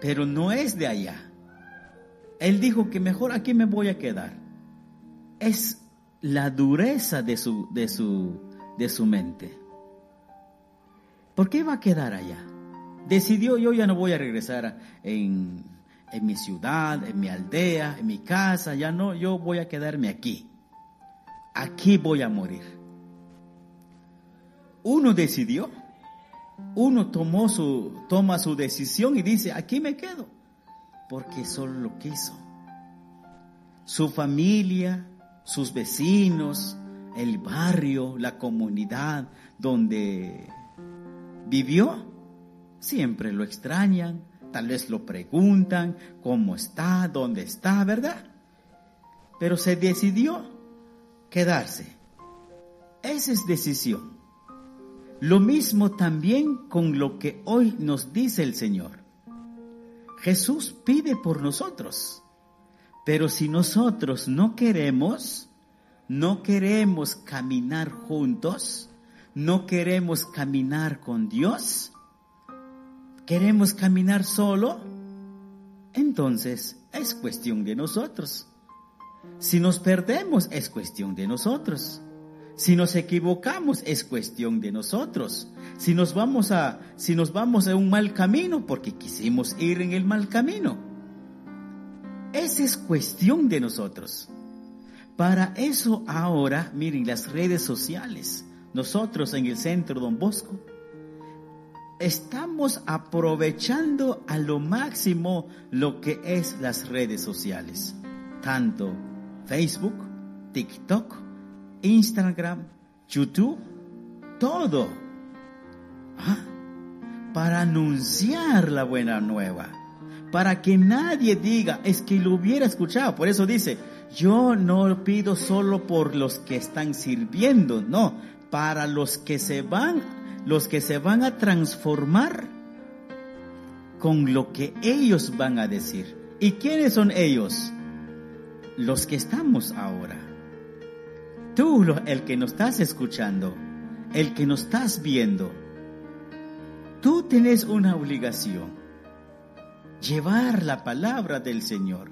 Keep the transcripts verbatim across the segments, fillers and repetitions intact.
pero no es de allá. Él dijo que mejor aquí me voy a quedar. Es la dureza de su, de su, de su mente. ¿Por qué va a quedar allá? Decidió, yo ya no voy a regresar en, en mi ciudad, en mi aldea, en mi casa, ya no, yo voy a quedarme aquí. Aquí voy a morir. Uno decidió, uno tomó su, toma su decisión y dice, aquí me quedo, porque solo lo quiso. Su familia, sus vecinos, el barrio, la comunidad donde vivió, siempre lo extrañan, tal vez lo preguntan, ¿cómo está? ¿Dónde está? ¿Verdad? Pero se decidió quedarse. Esa es decisión. Lo mismo también con lo que hoy nos dice el Señor. Jesús pide por nosotros, pero si nosotros no queremos, no queremos caminar juntos, no queremos caminar con Dios, queremos caminar solo, entonces es cuestión de nosotros. Si nos perdemos, es cuestión de nosotros. Si nos equivocamos, es cuestión de nosotros. Si nos vamos a, si nos vamos a un mal camino, porque quisimos ir en el mal camino, esa es cuestión de nosotros. Para eso ahora, miren, las redes sociales, nosotros en el Centro Don Bosco, estamos aprovechando a lo máximo lo que es las redes sociales, tanto Facebook, TikTok, Instagram, YouTube, todo, ¿ah? Para anunciar la buena nueva, para que nadie diga, es que lo hubiera escuchado. Por eso dice, yo no pido solo por los que están sirviendo, no, para los que se van, los que se van a transformar con lo que ellos van a decir. ¿Y quiénes son ellos? Los que estamos ahora. Tú, el que nos estás escuchando, el que nos estás viendo, tú tienes una obligación, llevar la palabra del Señor.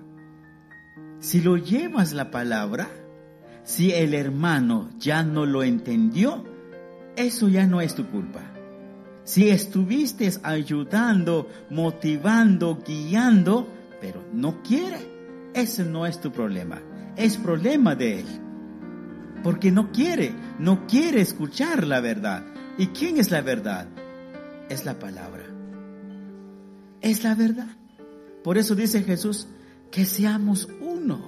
Si lo llevas la palabra, si el hermano ya no lo entendió, eso ya no es tu culpa. Si estuviste ayudando, motivando, guiando, pero no quiere, ese no es tu problema, es problema de él. Porque no quiere, no quiere escuchar la verdad. ¿Y quién es la verdad? Es la palabra. Es la verdad. Por eso dice Jesús, que seamos uno.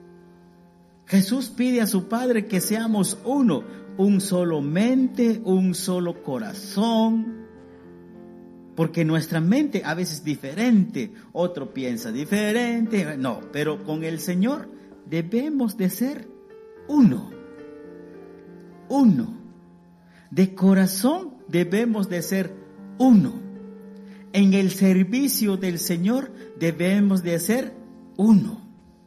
Jesús pide a su Padre que seamos uno. Un solo mente, un solo corazón. Porque nuestra mente a veces es diferente. Otro piensa diferente. No, pero con el Señor debemos de ser uno. Uno. De corazón debemos de ser uno. En el servicio del Señor debemos de ser uno.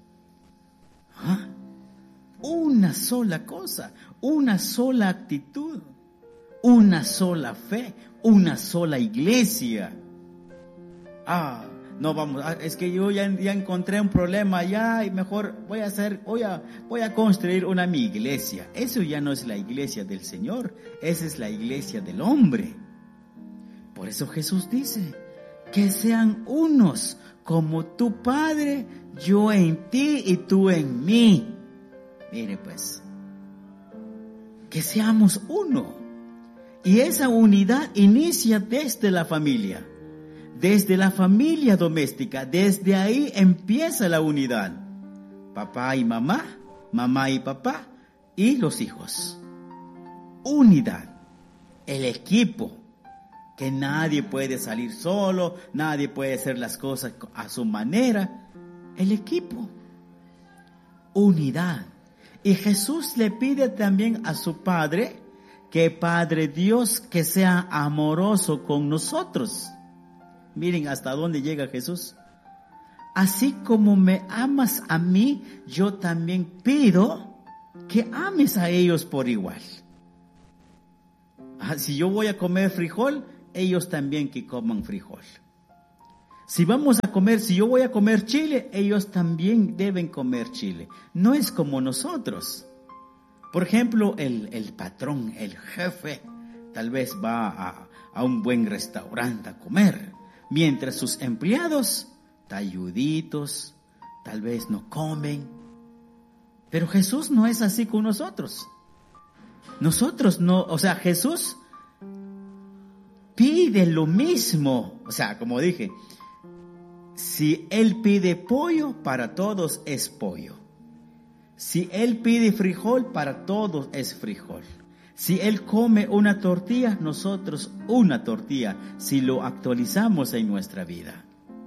¿Ah? Una sola cosa, una sola actitud, una sola fe, una sola iglesia. Ah, no vamos, es que yo ya, ya encontré un problema allá y mejor voy a hacer, voy a, voy a construir una mi iglesia. Eso ya no es la iglesia del Señor, esa es la iglesia del hombre. Por eso Jesús dice, que sean unos, como tu Padre, yo en ti y tú en mí. Mire pues, que seamos uno. Y esa unidad inicia desde la familia. Desde la familia doméstica, desde ahí empieza la unidad. Papá y mamá, mamá y papá y los hijos. Unidad, el equipo, que nadie puede salir solo, nadie puede hacer las cosas a su manera. El equipo, unidad. Y Jesús le pide también a su Padre, que Padre Dios, que sea amoroso con nosotros. Miren hasta dónde llega Jesús. Así como me amas a mí, yo también pido que ames a ellos por igual. Si yo voy a comer frijol, ellos también que coman frijol. Si vamos a comer, si yo voy a comer chile, ellos también deben comer chile. No es como nosotros. Por ejemplo, el, el patrón, el jefe, tal vez va a, a un buen restaurante a comer, mientras sus empleados, talluditos, tal vez no comen. Pero Jesús no es así con nosotros. Nosotros no, o sea, Jesús pide lo mismo. O sea, como dije, si Él pide pollo, para todos es pollo. Si Él pide frijol, para todos es frijol. Si Él come una tortilla, nosotros una tortilla, si lo actualizamos en nuestra vida.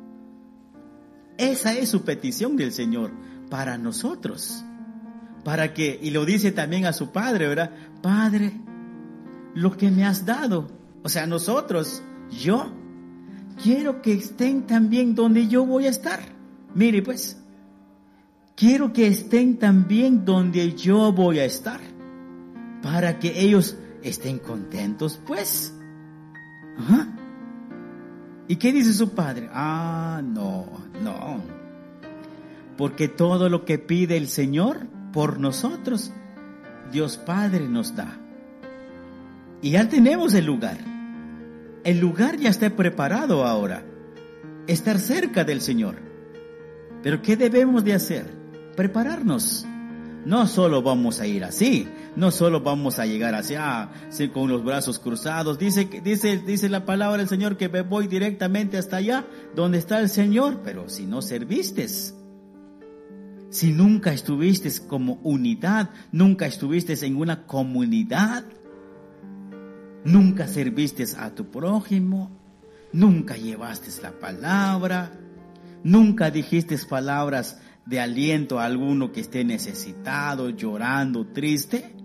Esa es su petición del Señor para nosotros. Para que, y lo dice también a su Padre, ¿verdad? Padre, lo que me has dado, o sea, nosotros, yo, quiero que estén también donde yo voy a estar. Mire pues, quiero que estén también donde yo voy a estar, para que ellos estén contentos, pues. Ajá. ¿Y qué dice su Padre? Ah, no, no. Porque todo lo que pide el Señor por nosotros, Dios Padre nos da. Y ya tenemos el lugar. El lugar ya está preparado ahora. Estar cerca del Señor. Pero ¿qué debemos de hacer? Prepararnos. No solo vamos a ir así. No solo vamos a llegar hacia con los brazos cruzados. Dice, dice, dice la palabra del Señor que me voy directamente hasta allá donde está el Señor. Pero si no serviste, si nunca estuviste como unidad, nunca estuviste en una comunidad, nunca serviste a tu prójimo, nunca llevaste la palabra, nunca dijiste palabras de aliento a alguno que esté necesitado, llorando, triste,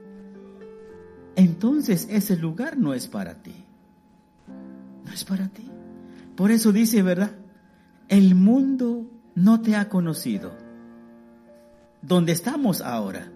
entonces ese lugar no es para ti. No es para ti. Por eso dice, ¿verdad? El mundo no te ha conocido. Donde estamos ahora,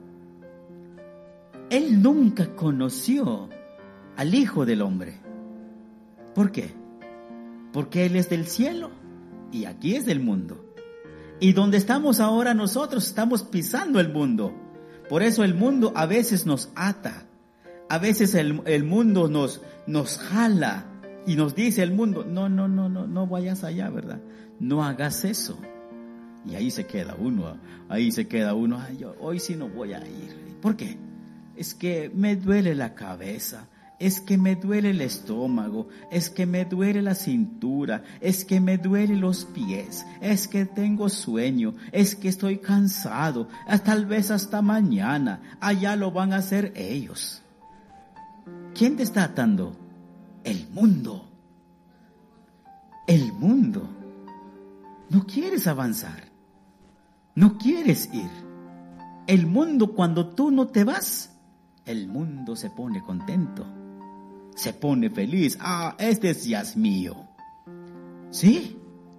Él nunca conoció al Hijo del Hombre. ¿Por qué? Porque Él es del cielo y aquí es del mundo. Y donde estamos ahora nosotros estamos pisando el mundo. Por eso el mundo a veces nos ata. A veces el, el mundo nos, nos jala y nos dice el mundo, no, no, no, no, no vayas allá, ¿verdad? No hagas eso. Y ahí se queda uno, ahí se queda uno, ay, yo hoy sí no voy a ir. ¿Por qué? Es que me duele la cabeza, es que me duele el estómago, es que me duele la cintura, es que me duele los pies, es que tengo sueño, es que estoy cansado, tal vez hasta mañana, allá lo van a hacer ellos. ¿Quién te está atando? El mundo. El mundo. No quieres avanzar. No quieres ir. El mundo, cuando tú no te vas, el mundo se pone contento. Se pone feliz. Ah, este ya es mío. ¿Sí?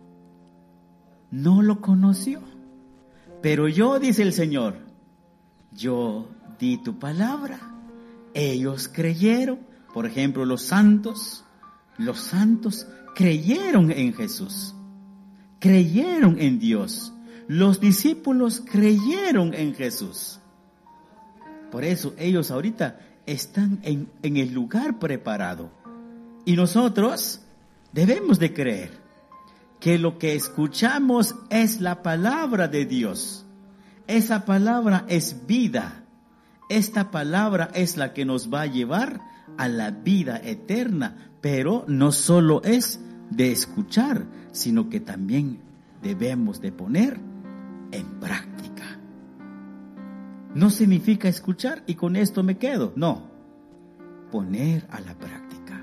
No lo conoció. Pero yo, dice el Señor, yo di tu palabra. Ellos creyeron. Por ejemplo, los santos. Los santos creyeron en Jesús. Creyeron en Dios. Los discípulos creyeron en Jesús. Por eso ellos ahorita están en, en el lugar preparado. Y nosotros debemos de creer que lo que escuchamos es la palabra de Dios. Esa palabra es vida. Esta palabra es la que nos va a llevar a la vida eterna. Pero no solo es de escuchar, sino que también debemos de poner en práctica. No significa escuchar y con esto me quedo. No. Poner a la práctica.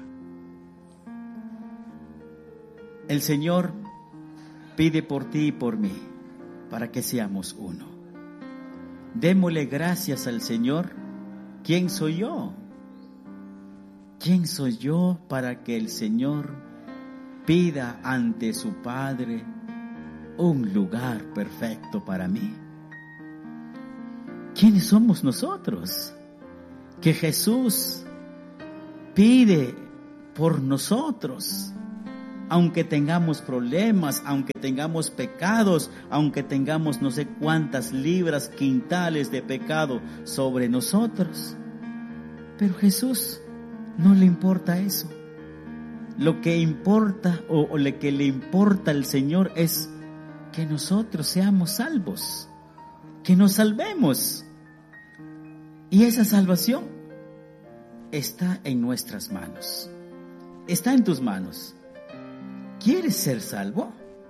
El Señor pide por ti y por mí para que seamos uno. Démosle gracias al Señor. ¿Quién soy yo? ¿Quién soy yo para que el Señor pida ante su Padre un lugar perfecto para mí? ¿Quiénes somos nosotros? Que Jesús pide por nosotros aunque tengamos problemas, aunque tengamos pecados, aunque tengamos no sé cuántas libras, quintales de pecado sobre nosotros. Pero Jesús no le importa eso. Lo que importa o, o lo que le importa al Señor es que nosotros seamos salvos, que nos salvemos. Y esa salvación está en nuestras manos, está en tus manos. ¿Quieres ser salvo?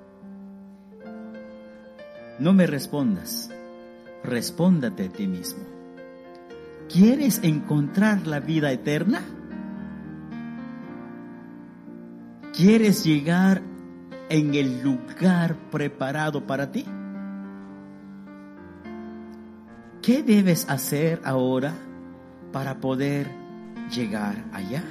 No me respondas, respóndate a ti mismo. ¿Quieres encontrar la vida eterna? ¿Quieres llegar en el lugar preparado para ti? ¿Qué debes hacer ahora para poder llegar allá?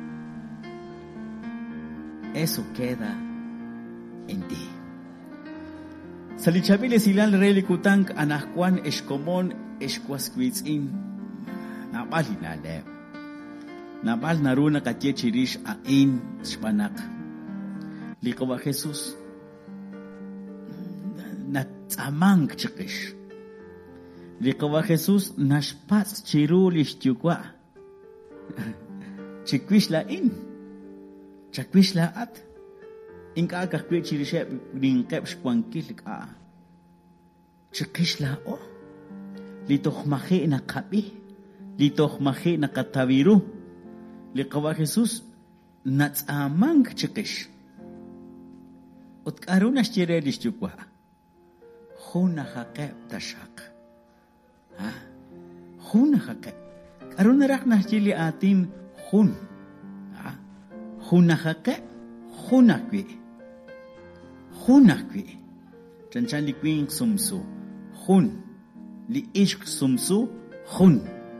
Eso queda en ti. Salichabile silal reli kutank anahkuan eskomon eskwaskwitsin nabal hinale. Nabal naruna katiechirish ain shpanak. Likawa Jesus natsamang chikish. Likawa Jesus nashpats chirulish tiukwa. Chikwish la in. Chakwish la at. Inka kakwi chirishe ringkep shkwankil ka. Chikish la o. Litoh mahi na kabi. Litoh mahi na kataviru. Likawa Jesus natsamang chikish. Ut karuna shtirelish tiukwa. Huna hakep tashak. Ha? Huna hakep. Karuna rak nashili atin hun. Ha? Huna hakep. Hunakwi. Hunakwi. Chanchan li kwing sumsu. Hun. Li ishk sumsu. Hun.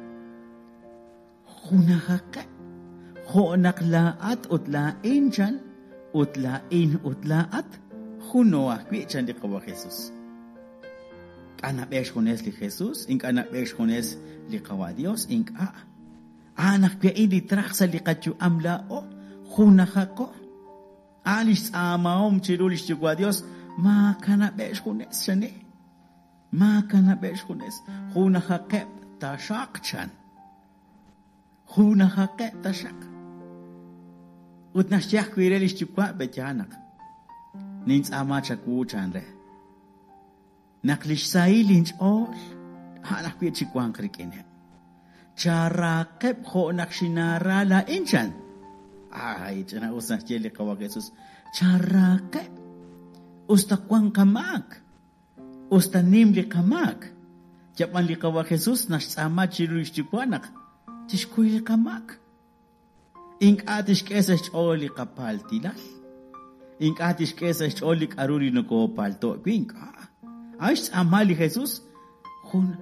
Hunakake. Hunaklaat utlain chan. Utlain utlaat. Hunoakwi chan li kawa Jesus. Kanabesh hunes li Jesus. Ink anabesh hunes li kawa Dios. Ink a. Anak kwe ili traksa li kachu amla o. Hunakako. Alish amaom chirulish chukwa Dios ma kanabesh hunes shane ma kanabesh hunes huna hakep tashak chan huna hakep tashak utnashyak kwirelish chukwa bechanak nins ama chaku chanre naklish sailinch all hanak kwi chikwang krikene charakep ho nakshinara la inchan. Ay, chana usah jeli kawa Jesus. Charake. Usta kwang kamak. Usta nimli kamak. Japan li kawa Jesus nas sama chiruish chikwanak. Tishkuili kamak. Ink atish kesach oli kapal tilal. Ink atish kesach oli karuri no ko palto. Ink aish sama li Jesus. Hun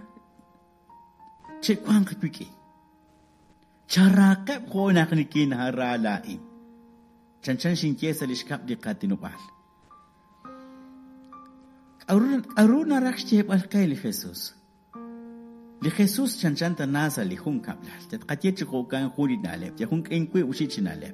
chikwang kwiki. Charakep ko naknikin haralain. Chanchan shinke sa lishkap di katinupal. Aruna rakshep al kay li Jesus. Li Jesus chanchan ta nasa li hun kaplal. Tat katye chiko kan huli nalep. Ya hun kain kwe ushi chinalep.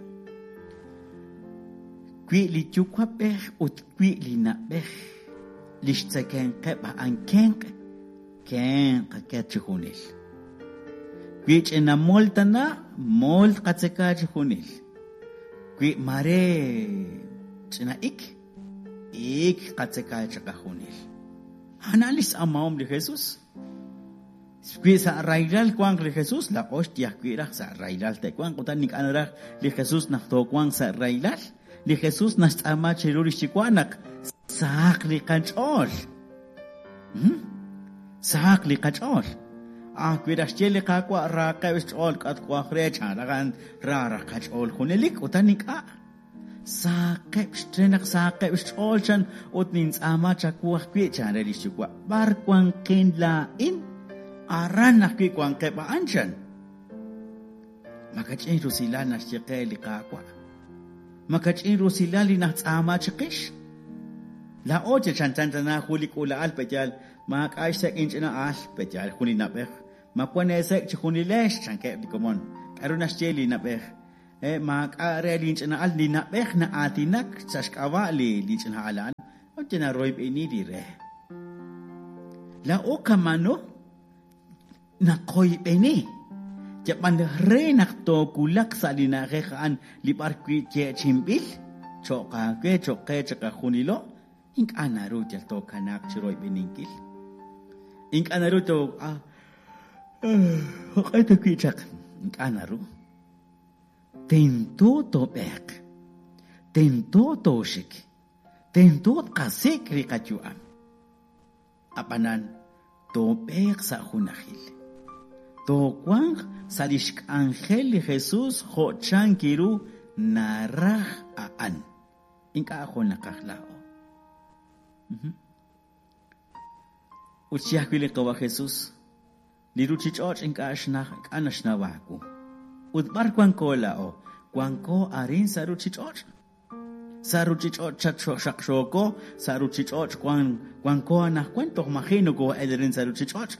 Kwe li chukwapech ut kwe li napech. Lishtsa ken kepa an kenk. Ken kaket chikunil. Kwich ena molta na molt katseka chunil. Kwi mare chena ik ik katseka chunil. Analis amaom de Jesus. Kwi sa railal kwang de Jesus la hostia kwi ra sa railal te kwang utan nik anara de Jesus na to kwang sa railal de Jesus na ama cheruri chikwanak sak li kanchol. Hmm? Sak li kanchol. Ah, kwidas chele kakwa ra kawish all kat kwa khrecha lagan ra ra kach all khunelik utanik a sa kawish trenak sa kawish all chan utnins ama chakwa kwicha relish kwa bar kwang kinla in aran na kwi kwang kepa anchan makachin rusila na shekeli kakwa makachin rusila li na ama chikish la oche chantanta na khulik ula al pejal mak aisek inchina al pejal khuni na peh Mapone sek chikunilesh chanke dikomon. Karunas cheli na peh. eh mak are linchna al dina bechna atinak chashkawali linchna alan o tina roib inidire la o kamano na koy beni japan re nakto kulak sa dina rekaan liparkwi che chimbil choka ke choke chaka khunilo ink anaru tel to kanak chiroy beningkil ink anaru to ah okay to kichak ink anaru tento to bek tento to shik tento kasik rikatuan apanan to bek sa khunahil to kwang salishk angel Jesus hochan kiru narah aan inka ako nakaklao mhm uchiak wili kawa Jesus liru chichoch inka ashna anash na waku udbar kwang ko lao kwang ko arin saru chichoch saru chichoch chacho shakshoko saru chichoch kwang kwang ko na kwento mahino ko edrin saru chichoch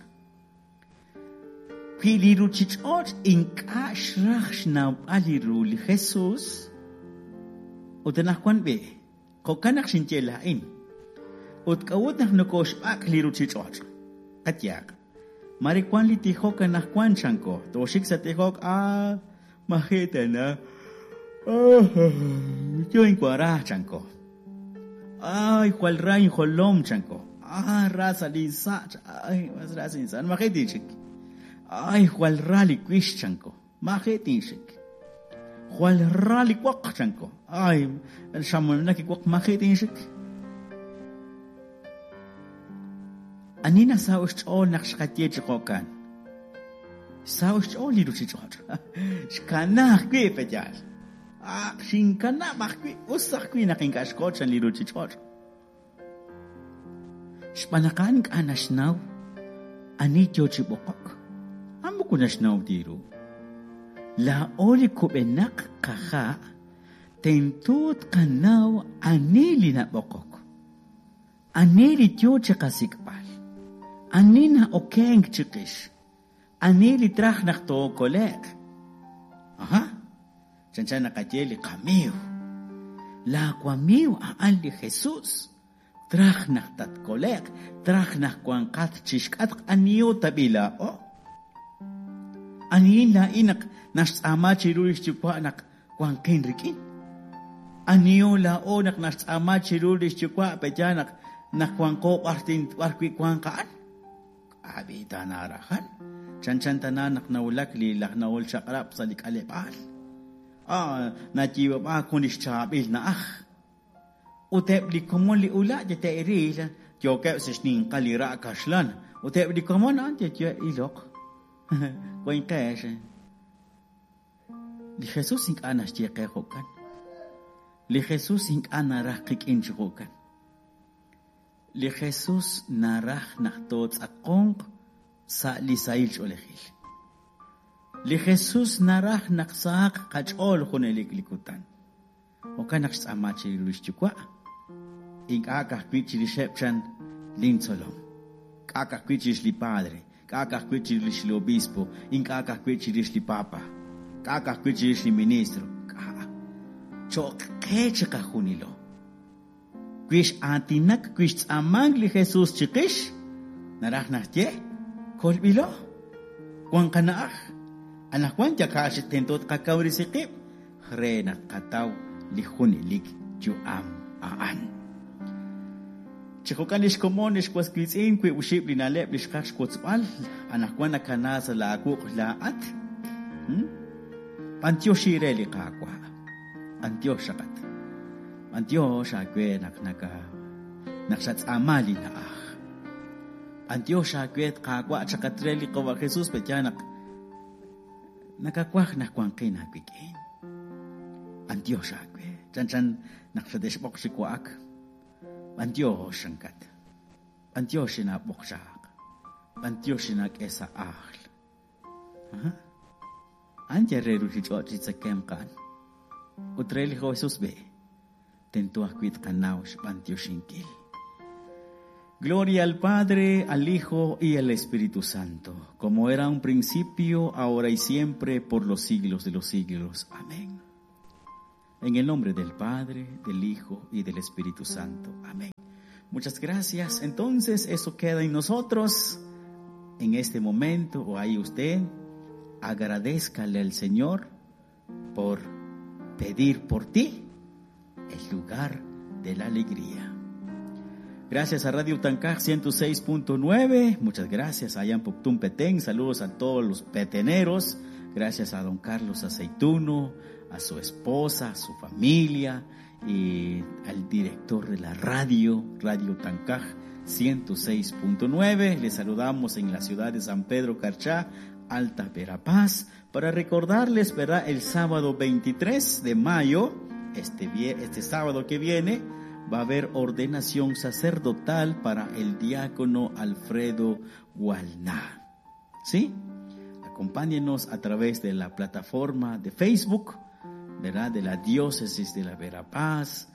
Piliru chichot inka shrach na aliru li Jesus utanah kwan be ko kanak shinchelain ut kawut nak nokosh ak liru chichot katyak mari kwan li tiho kanak kwan chanko to shik sa tihok a maheta na yo in kwara chanko ay kwal rain holom chanko ah rasa li sa ay mas rasa insan maheti chik ay cual rally questionko mahetinshik cual rally kwakchanko ay el shaman naki kwak mahetinshik anina saush all nakshkatie chikokan saush all liru chichot shkana kwe pejal ah shinkana bakwi usak kwi nakinkash kochan liru chichot shpanakan kanashnaw ani chochibokok Amo ko nasnaw diro. La oli ko benak kaka tentut kanaw anili na bokok. Anili tyo chakasikpal. Anina okeng chikish. Anili trach nak to kolek. Aha. Chanchan nakajeli kamiw. La kwamiw aan li Jesus. Trach nak tat kolek. Trach nak kwangkat chishkat aniyo tabila o. Aniin la inak nas ama chirulish chukwa nak kwang kenrikin. Aniyo la o nak nas ama chirulish chukwa pejanak nak kwang ko partin parkwi kwang kaan. Abi tanarahan. Chan-chan tananak nawulak lilak nawul chakrap salik alepal. Ah, najiwa pa kunish chabil na ah. Utep li komon li ula jete iril. Jokep sishning kalira kashlan. Utep li komon ante jya ilok. Kung kaya li Jesus ing anas siya kaya hokan li Jesus ing anarah kikin hokan li Jesus narah naktot akong sa lisail olehil li Jesus narah naksak kachol kunelik-likutan hokan naksama chirush chukwa ing akah kwichili shepchan linsolom akah kwichili li padre Kakak kwichirish li obispo, in kakak kwichirish li papa, kakak kwichirish li ministro, kaka. Chok kecha kahunilo. Kwish antinak kwish amang li Jesus chikish, narah nahtye, kolbilo, kwang kanaah, anak kwan jakash tentot kakawri sikip, hre nakataw li hunilik juam aan. Chikokan ish komon ish kwas kwitsin kwe uship li nalep li shkash kwatsbal anak kwa nakana sa laguk laat hmm? Pantyo shire li kakwa Antyo shakat Antyo shakwe nak naka Naksats amali na ah Antyo shakwe kakwa chakatre li kawa Jesus petyanak Nakakwak nakwang kinagwikin Antyo shakwe Chan chan naksadeshbok shikwaak Antyo shangkat. Antyo shinak boksak. Antyo shinak esa ahl. Ha? Ante reru hichot hitsakem kan. Utreli ho Jesus be. Tento akwit kanaus antyo shinkil. Gloria al Padre, al Hijo y al Espíritu Santo, como era un principio, ahora y siempre, por los siglos de los siglos. Amén. En el nombre del Padre, del Hijo y del Espíritu Santo. Amén. Muchas gracias. Entonces, eso queda en nosotros. En este momento, o ahí usted, agradézcale al Señor por pedir por ti el lugar de la alegría. Gracias a Radio Tancaj ciento seis punto nueve. Muchas gracias a Jan Poctún Petén. Saludos a todos los peteneros. Gracias a don Carlos Aceituno, a su esposa, a su familia y al director de la radio, Radio Tancaj ciento seis punto nueve. Les saludamos en la ciudad de San Pedro Carchá, Alta Verapaz, para recordarles, ¿verdad? El sábado veintitrés de mayo, este, este sábado que viene, va a haber ordenación sacerdotal para el diácono Alfredo Gualná. ¿Sí? Acompáñenos a través de la plataforma de Facebook, ¿verdad? De la Diócesis de la Verapaz,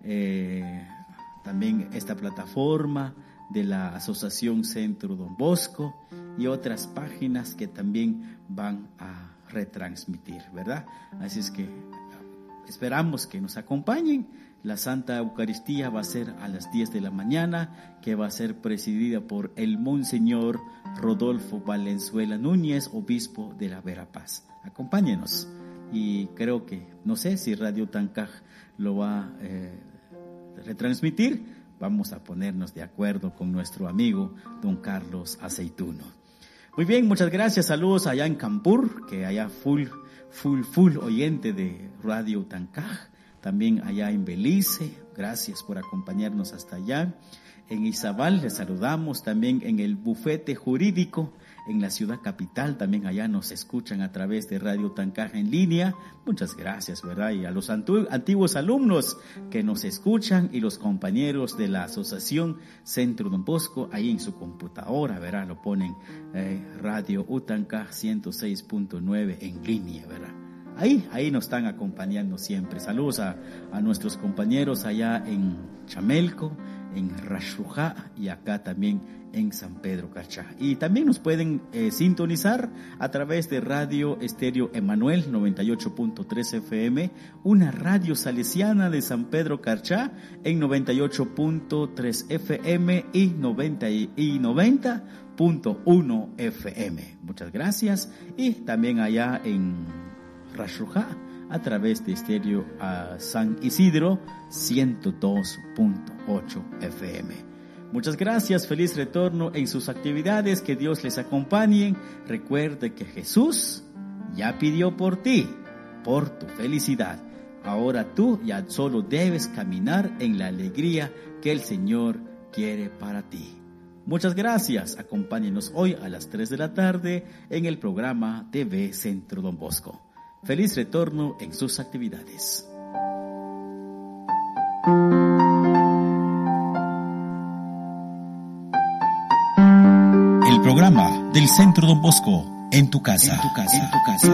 eh, también esta plataforma de la Asociación Centro Don Bosco y otras páginas que también van a retransmitir, ¿verdad? Así es que esperamos que nos acompañen. La Santa Eucaristía va a ser a las diez de la mañana, que va a ser presidida por el Monseñor Rodolfo Valenzuela Núñez, obispo de la Verapaz. Acompáñenos. Y creo que, no sé si Radio Tancaj lo va a eh, retransmitir. Vamos a ponernos de acuerdo con nuestro amigo don Carlos Aceituno. Muy bien, muchas gracias. Saludos allá en Campur, que allá full, full, full oyente de Radio Tancaj. También allá en Belice, gracias por acompañarnos hasta allá. En Izabal les saludamos, también en el bufete jurídico, en la ciudad capital, también allá nos escuchan a través de Radio Tancaj en línea. Muchas gracias, ¿verdad? Y a los antu- antiguos alumnos que nos escuchan y los compañeros de la Asociación Centro Don Bosco, ahí en su computadora, ¿verdad? Lo ponen eh, Radio Utancaj ciento seis punto nueve en línea, ¿verdad? Ahí, ahí nos están acompañando siempre. Saludos a, a nuestros compañeros allá en Chamelco, en Rashujá y acá también en San Pedro Carchá. Y también nos pueden eh, sintonizar a través de Radio Estéreo Emanuel noventa y ocho punto tres F M, una radio salesiana de San Pedro Carchá en noventa y ocho punto tres F M y noventa punto uno F M. Muchas gracias. Y también allá en Rashujá, a través de Estéreo uh, San Isidro ciento dos punto ocho F M. Muchas gracias, feliz retorno en sus actividades, que Dios les acompañe. Recuerde que Jesús ya pidió por ti, por tu felicidad. Ahora tú ya solo debes caminar en la alegría que el Señor quiere para ti. Muchas gracias, acompáñenos hoy a las tres de la tarde en el programa T V Centro Don Bosco. Feliz retorno en sus actividades. El programa del Centro Don Bosco en tu casa, en tu casa, en tu casa.